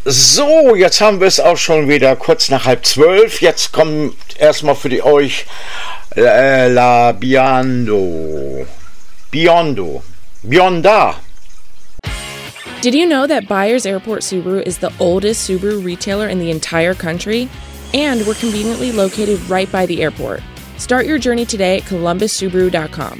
So, jetzt haben wir es auch schon wieder kurz nach 11:30. Jetzt kommt erstmal für euch La Bionda. Did you know that Byers Airport Subaru is the oldest Subaru retailer in the entire country? And we're conveniently located right by the airport. Start your journey today at columbussubaru.com.